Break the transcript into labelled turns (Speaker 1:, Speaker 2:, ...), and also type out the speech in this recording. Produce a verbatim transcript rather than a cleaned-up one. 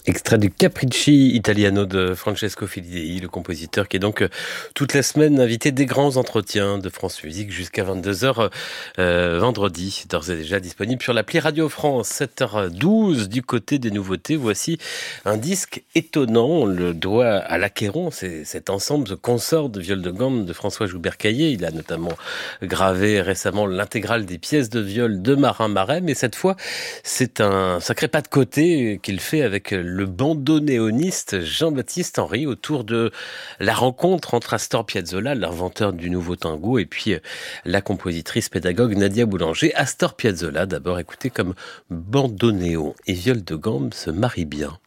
Speaker 1: Extrait du Capricci Italiano de Francesco Filidei, le compositeur qui est donc euh, toute la semaine invité des grands entretiens de France Musique jusqu'à vingt-deux heures euh, vendredi, d'ores et déjà disponible sur l'appli Radio France. sept heures douze du côté des nouveautés, voici un disque étonnant, on le doit à l'Achéron, c'est cet ensemble, ce consort de viol de gamme de François Joubert-Caillé. Il a notamment gravé récemment l'intégrale des pièces de viol de Marin Marais, mais cette fois c'est un sacré pas de côté qu'il fait avec le bandonéoniste Jean-Baptiste Henry autour de la rencontre entre Astor Piazzolla, l'inventeur du nouveau tango, et puis la compositrice pédagogue Nadia Boulanger. Astor Piazzolla, d'abord, écoutez comme bandonéon et viol de gamme se marient bien.